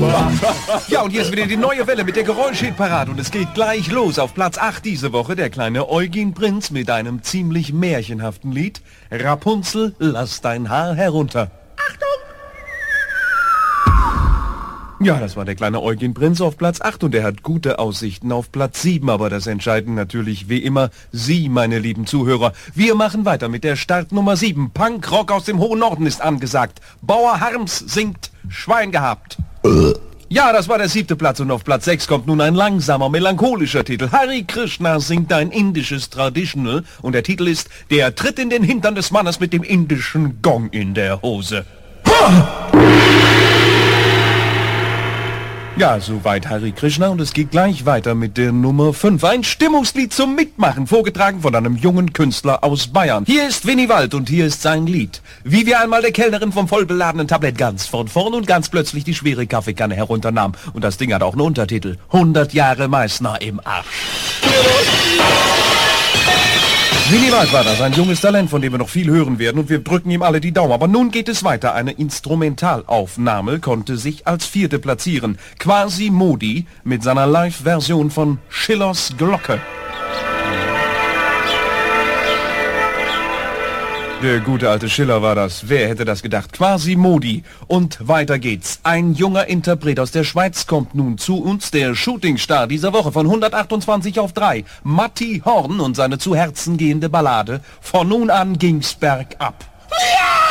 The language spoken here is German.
Ja, und hier ist wieder die neue Welle mit der Geräuschhitparade und es geht gleich los. Auf Platz 8 diese Woche der kleine Eugen Prinz mit einem ziemlich märchenhaften Lied. Rapunzel, lass dein Haar herunter. Achtung! Ja, das war der kleine Eugen Prinz auf Platz 8 und er hat gute Aussichten auf Platz 7. Aber das entscheiden natürlich wie immer Sie, meine lieben Zuhörer. Wir machen weiter mit der Startnummer 7. Punkrock aus dem hohen Norden ist angesagt. Bauer Harms singt Schwein gehabt. Ja, das war der 7. Platz und auf Platz 6 kommt nun ein langsamer, melancholischer Titel. Hare Krishna singt ein indisches Traditional und der Titel ist Der Tritt in den Hintern des Mannes mit dem indischen Gong in der Hose. Ja, soweit Hare Krishna und es geht gleich weiter mit der Nummer 5. Ein Stimmungslied zum Mitmachen, vorgetragen von einem jungen Künstler aus Bayern. Hier ist Winnie Wald und hier ist sein Lied. Wie wir einmal der Kellnerin vom vollbeladenen Tablett ganz von vorn und ganz plötzlich die schwere Kaffeekanne herunternahm. Und das Ding hat auch einen Untertitel. 100 Jahre Meißner im Arsch. Winnie Wald war das, ein junges Talent, von dem wir noch viel hören werden und wir drücken ihm alle die Daumen. Aber nun geht es weiter. Eine Instrumentalaufnahme konnte sich als 4. platzieren. Quasimodo mit seiner Live-Version von Schillers Glocke. Der gute alte Schiller war das. Wer hätte das gedacht? Quasimodo. Und weiter geht's. Ein junger Interpret aus der Schweiz kommt nun zu uns, der Shootingstar dieser Woche von 128 auf 3. Matti Horn und seine zu Herzen gehende Ballade. Von nun an ging's bergab. Ja!